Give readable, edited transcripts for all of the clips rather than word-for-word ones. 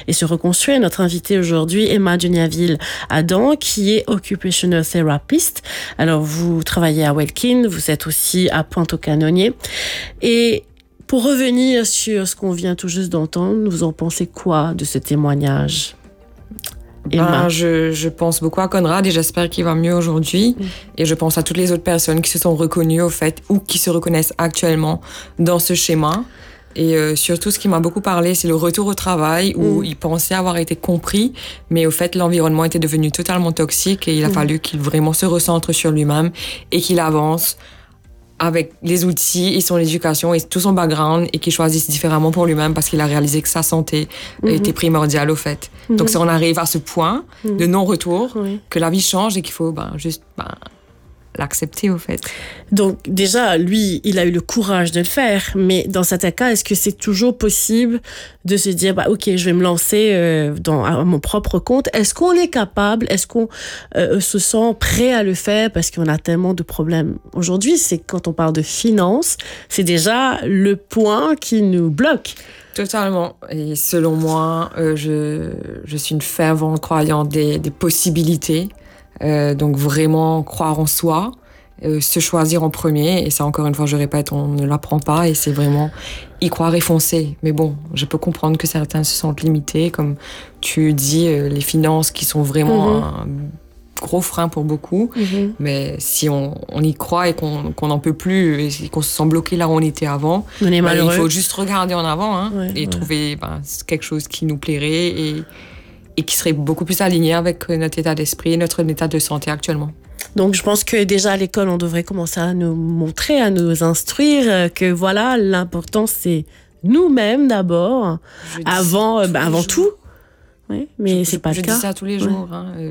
et se reconstruire. Notre invitée aujourd'hui, Emma Duniaville-Adam, qui est occupational therapist. Alors, vous travaillez à Welkin, vous êtes aussi à Pointe-aux-Canonniers. Et pour revenir sur ce qu'on vient tout juste d'entendre, vous en pensez quoi de ce témoignage? Je pense beaucoup à Conrad et j'espère qu'il va mieux aujourd'hui. Et je pense à toutes les autres personnes qui se sont reconnues au fait ou qui se reconnaissent actuellement dans ce schéma. Et surtout, ce qui m'a beaucoup parlé, c'est le retour au travail où il pensait avoir été compris, mais au fait, l'environnement était devenu totalement toxique et il a fallu qu'il vraiment se recentre sur lui-même et qu'il avance avec les outils et son éducation et tout son background et qu'il choisisse différemment pour lui-même parce qu'il a réalisé que sa santé était primordiale au fait. Donc si on arrive à ce point de non-retour, que la vie change et qu'il faut juste l'accepter au fait. Donc déjà, lui, il a eu le courage de le faire, mais dans certains cas, est-ce que c'est toujours possible de se dire, ok, je vais me lancer à mon propre compte? Est-ce qu'on est capable? Est-ce qu'on se sent prêt à le faire parce qu'on a tellement de problèmes? Aujourd'hui, c'est quand on parle de finances, c'est déjà le point qui nous bloque. Totalement. Et selon moi, je suis une fervente croyante des possibilités. Donc vraiment croire en soi, se choisir en premier, et ça encore une fois je répète, on ne l'apprend pas et c'est vraiment y croire et foncer. Mais bon, je peux comprendre que certains se sentent limités, comme tu dis, les finances qui sont vraiment un gros frein pour beaucoup, mais si on y croit et qu'on n'en peut plus et qu'on se sent bloqué là où on était avant, on est malheureux. Il faut juste regarder en avant et trouver quelque chose qui nous plairait et qui serait beaucoup plus aligné avec notre état d'esprit et notre état de santé actuellement. Donc, je pense que déjà à l'école, on devrait commencer à nous montrer, à nous instruire que voilà, l'important, c'est nous-mêmes d'abord, avant tout. Oui, mais c'est pas le cas. Je dis ça tous les jours.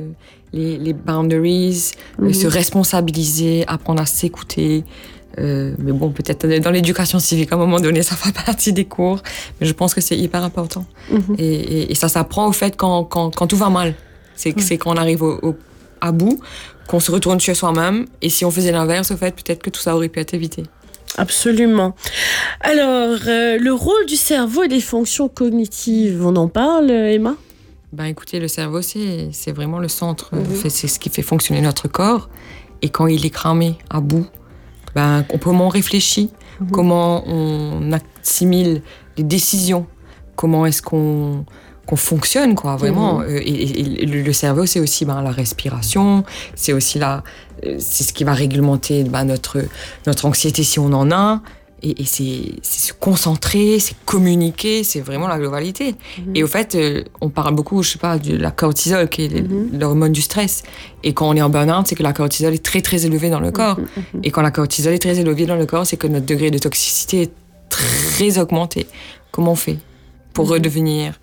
Les boundaries, se responsabiliser, apprendre à s'écouter. Mais bon, peut-être dans l'éducation civique, à un moment donné, ça fait partie des cours. Mais je pense que c'est hyper important. Et ça s'apprend au fait quand tout va mal. C'est quand on arrive à bout, qu'on se retourne sur soi-même. Et si on faisait l'inverse, au fait, peut-être que tout ça aurait pu être évité. Absolument. Alors, le rôle du cerveau et des fonctions cognitives, on en parle, Emma? Écoutez, le cerveau, c'est vraiment le centre. C'est ce qui fait fonctionner notre corps. Et quand il est cramé, à bout, comment on réfléchit, comment on assimile les décisions, comment est-ce qu'on fonctionne, quoi, vraiment. Et le cerveau, c'est aussi la respiration, c'est aussi c'est ce qui va réglementer notre anxiété si on en a. Et c'est se concentrer, c'est communiquer, c'est vraiment la globalité. Et au fait, on parle beaucoup, de la cortisol, qui est l'hormone du stress. Et quand on est en burn-out, c'est que la cortisol est très, très élevée dans le corps. Et quand la cortisol est très élevée dans le corps, c'est que notre degré de toxicité est très augmenté. Comment on fait pour redevenir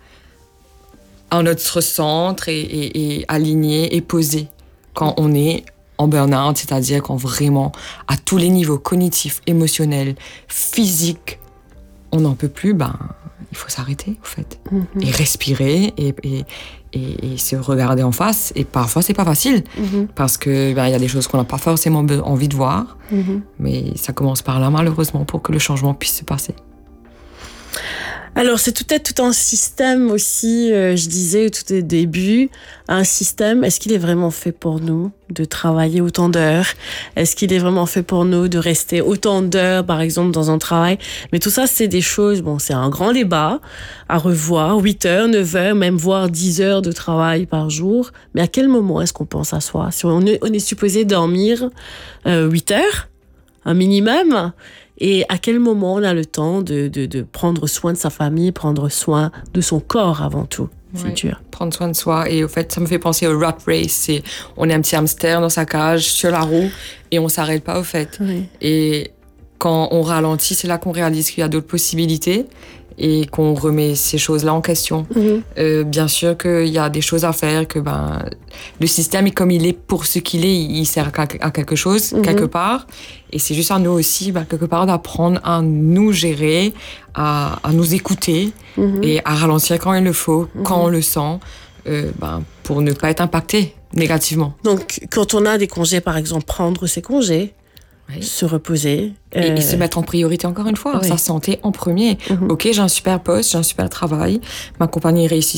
à notre centre et aligné et posé quand on est en burn-out, c'est-à-dire quand vraiment, à tous les niveaux, cognitifs, émotionnels, physiques, on n'en peut plus, il faut s'arrêter, au fait. Et respirer et se regarder en face. Et parfois, c'est pas facile, parce que y a des choses qu'on n'a pas forcément envie de voir, mais ça commence par là, malheureusement, pour que le changement puisse se passer. Alors, c'est peut-être tout un système aussi, je disais tout au début, un système, est-ce qu'il est vraiment fait pour nous de travailler autant d'heures? Est-ce qu'il est vraiment fait pour nous de rester autant d'heures, par exemple, dans un travail? Mais tout ça, c'est des choses, c'est un grand débat à revoir, 8 heures, 9 heures, même voire 10 heures de travail par jour. Mais à quel moment est-ce qu'on pense à soi? Si on est supposé dormir 8 heures, un minimum. Et à quel moment on a le temps de prendre soin de sa famille, prendre soin de son corps avant tout? C'est dur. Prendre soin de soi. Et au fait, ça me fait penser au rat race. On est un petit hamster dans sa cage, sur la roue, et on s'arrête pas au fait. Oui. Et quand on ralentit, c'est là qu'on réalise qu'il y a d'autres possibilités et qu'on remet ces choses-là en question. Bien sûr qu'il y a des choses à faire, que le système est comme il est pour ce qu'il est, il sert à quelque chose, quelque part. Et c'est juste à nous aussi, quelque part, d'apprendre à nous gérer, à nous écouter et à ralentir quand il le faut, quand on le sent, pour ne pas être impacté négativement. Donc, quand on a des congés, par exemple, prendre ses congés, se reposer. Et se mettre en priorité, encore une fois, sa santé en premier. Ok, j'ai un super poste, j'ai un super travail, ma compagnie réussit